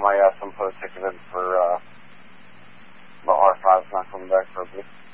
my son put a ticket in for the R5's not coming back for a bit.